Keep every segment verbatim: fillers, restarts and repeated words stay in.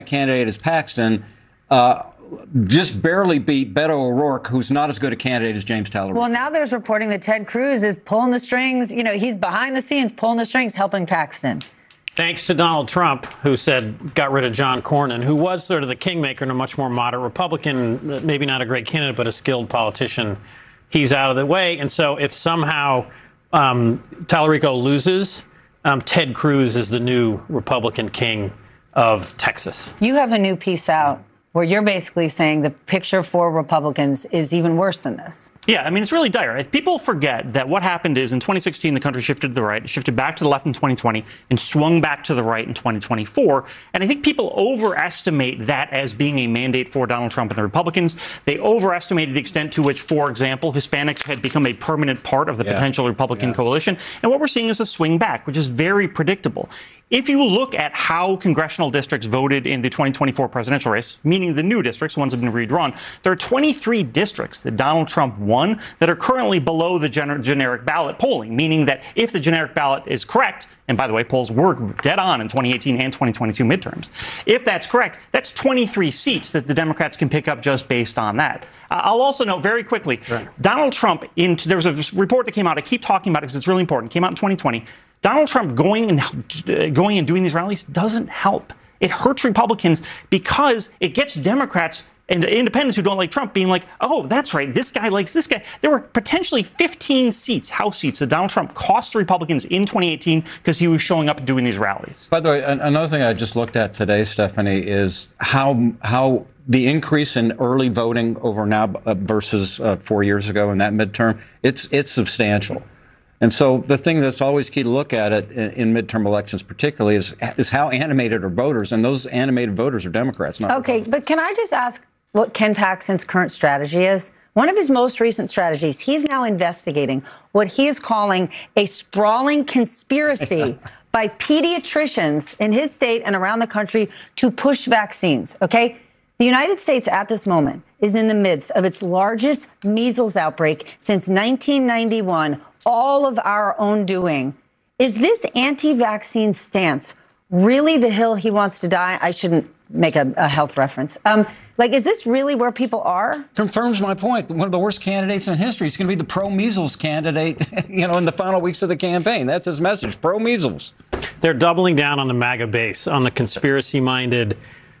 candidate as Paxton uh, just barely beat Beto O'Rourke, who's not as good a candidate as James Tallarico. Well, now there's reporting that Ted Cruz is pulling the strings. You know, he's behind the scenes pulling the strings, helping Paxton. Thanks to Donald Trump, who said got rid of John Cornyn, who was sort of the kingmaker and a much more moderate Republican, maybe not a great candidate, but a skilled politician. He's out of the way. And so if somehow um, Tallarico loses, um, Ted Cruz is the new Republican king of Texas. You have a new piece out where you're basically saying the picture for Republicans is even worse than this. Yeah, I mean, it's really dire. If people forget that what happened is in twenty sixteen, the country shifted to the right, shifted back to the left in twenty twenty, and swung back to the right in twenty twenty-four. And I think people overestimate that as being a mandate for Donald Trump and the Republicans. They overestimated the extent to which, for example, Hispanics had become a permanent part of the yeah. potential Republican yeah. coalition. And what we're seeing is a swing back, which is very predictable. If you look at how congressional districts voted in the twenty twenty-four presidential race, meaning the new districts, ones have been redrawn, there are twenty-three districts that Donald Trump won that are currently below the gener- generic ballot polling, meaning that if the generic ballot is correct, and by the way, polls were dead on in twenty eighteen and twenty twenty-two midterms, if that's correct, that's twenty-three seats that the Democrats can pick up just based on that. Uh, I'll also note very quickly, right. Donald Trump, in, there was a report that came out, I keep talking about it because it's really important, came out in twenty twenty. Donald Trump going and uh, going and doing these rallies doesn't help. It hurts Republicans because it gets Democrats and independents who don't like Trump being like, oh, that's right, this guy likes this guy. There were potentially fifteen seats, House seats, that Donald Trump cost the Republicans in twenty eighteen because he was showing up and doing these rallies. By the way, another thing I just looked at today, Stephanie, is how how the increase in early voting over now versus uh, four years ago in that midterm, it's it's substantial. And so the thing that's always key to look at it in, in midterm elections particularly is, is how animated are voters. And those animated voters are Democrats, not Okay, but can I just ask what Ken Paxton's current strategy is? One of his most recent strategies, he's now investigating what he is calling a sprawling conspiracy by pediatricians in his state and around the country to push vaccines, okay? The United States at this moment is in the midst of its largest measles outbreak since nineteen ninety-one, all of our own doing. Is this anti-vaccine stance really the hill he wants to die? I shouldn't make a, a health reference. Um, like, is this really where people are? Confirms my point. One of the worst candidates in history. He's going to be the pro-measles candidate, you know, in the final weeks of the campaign. That's his message, pro-measles. They're doubling down on the MAGA base, on the conspiracy-minded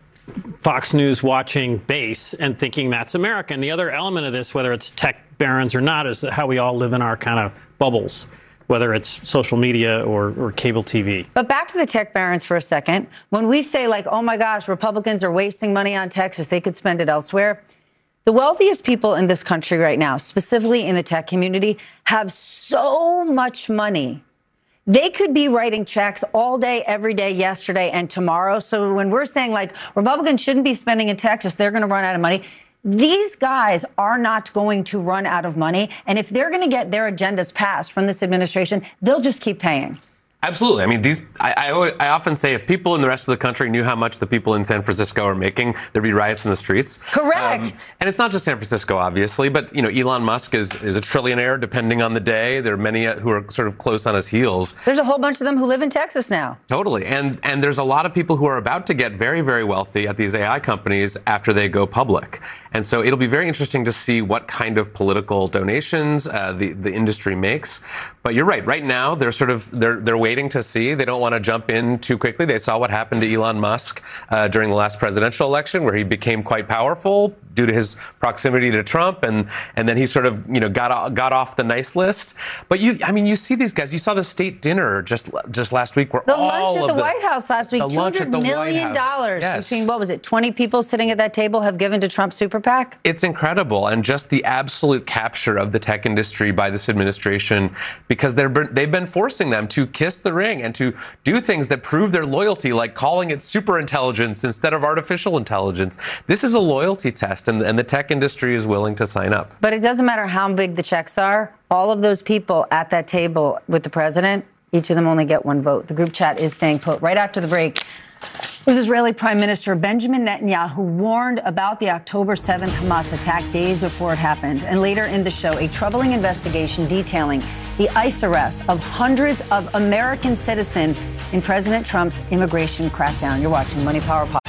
Fox News watching base and thinking that's America. And the other element of this, whether it's tech barons or not, is how we all live in our kind of bubbles, whether it's social media or, or cable T V. But back to the tech barons for a second. When we say, like, oh, my gosh, Republicans are wasting money on Texas, they could spend it elsewhere. The wealthiest people in this country right now, specifically in the tech community, have so much money. They could be writing checks all day, every day, yesterday and tomorrow. So when we're saying, like, Republicans shouldn't be spending in Texas, they're going to run out of money. These guys are not going to run out of money. And if they're going to get their agendas passed from this administration, they'll just keep paying. Absolutely. I mean, these. I, I, always, I often say if people in the rest of the country knew how much the people in San Francisco are making, there'd be riots in the streets. Correct. Um, and it's not just San Francisco, obviously, but you know, Elon Musk is is a trillionaire, depending on the day. There are many who are sort of close on his heels. There's a whole bunch of them who live in Texas now. Totally. And and there's a lot of people who are about to get very, very wealthy at these A I companies after they go public. And so it'll be very interesting to see what kind of political donations uh, the the industry makes. But you're right. Right now, they're sort of they're they're waiting to see. They don't want to jump in too quickly. They saw what happened to Elon Musk uh, during the last presidential election, where he became quite powerful due to his proximity to Trump, and and then he sort of you know got got off the nice list. But you, I mean, you see these guys. You saw the state dinner just just last week, where the all lunch at of the, the White House last week, the two lunch at hundred the million dollars yes. between what was it, twenty people sitting at that table have given to Trump's super PAC. It's incredible, and just the absolute capture of the tech industry by this administration, because they're they've been forcing them to kiss the ring and to do things that prove their loyalty, like calling it super intelligence instead of artificial intelligence. This is a loyalty test, and, and the tech industry is willing to sign up. But it doesn't matter how big the checks are. All of those people at that table with the president, each of them only get one vote. The group chat is staying put. Right after the break, it was Israeli Prime Minister Benjamin Netanyahu warned about the October seventh Hamas attack days before it happened. And later in the show, a troubling investigation detailing the ICE arrest of hundreds of American citizens in President Trump's immigration crackdown. You're watching Money Power Politics.